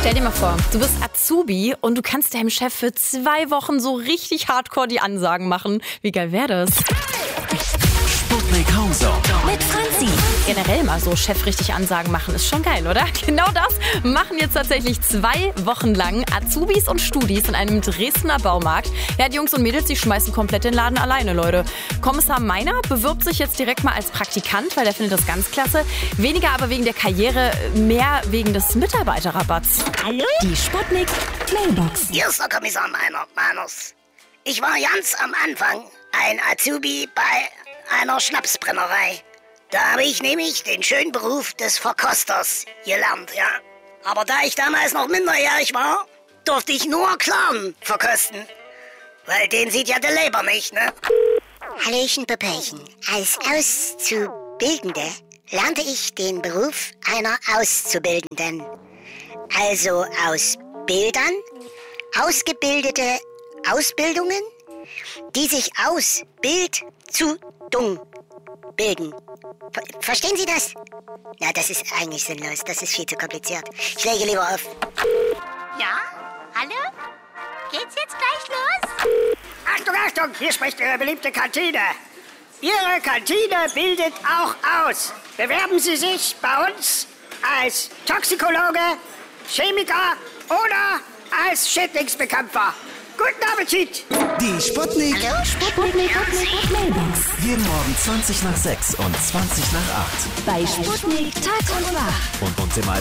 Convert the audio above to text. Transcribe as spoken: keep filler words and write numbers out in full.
Stell dir mal vor, du bist Azubi und du kannst deinem Chef für zwei Wochen so richtig hardcore die Ansagen machen. Wie geil wäre das? Sputnik Homezone Mit Franzi. Generell mal so Chef richtig Ansagen machen, ist schon geil, oder? Genau das machen jetzt tatsächlich zwei Wochen lang Azubis und Studis in einem Dresdner Baumarkt. Ja, die Jungs und Mädels, die schmeißen komplett den Laden alleine, Leute. Kommissar Meiner bewirbt sich jetzt direkt mal als Praktikant, weil der findet das ganz klasse. Weniger aber wegen der Karriere, mehr wegen des Mitarbeiterrabatts. Hallo? Die Sputnik Mailbox. Hier ist der Kommissar Meiner, Meiners. Ich war ganz am Anfang ein Azubi bei einer Schnapsbrennerei. Da habe ich nämlich den schönen Beruf des Verkosters gelernt, ja. Aber da ich damals noch minderjährig war, durfte ich nur Clown verkosten. Weil den sieht ja der Leber nicht, ne? Hallöchen, Popöchen. Als Auszubildende lernte ich den Beruf einer Auszubildenden. Also aus Bildern, ausgebildete Ausbildungen, die sich aus Bildzudung bilden. Ver- Verstehen Sie das? Na, das ist eigentlich sinnlos. Das ist viel zu kompliziert. Ich lege lieber auf. Ja? Hallo? Geht's jetzt gleich los? Achtung, Achtung, hier spricht Ihre beliebte Kantine. Ihre Kantine bildet auch aus. Bewerben Sie sich bei uns als Toxikologe, Chemiker oder als Schädlingsbekämpfer. Guten Appetit! Die Sputnik. Hallo, Sputnik. Mailbox. Jeden Morgen zwanzig nach sechs und zwanzig nach acht. Bei Sputnik Tag und Nacht. Und, und immer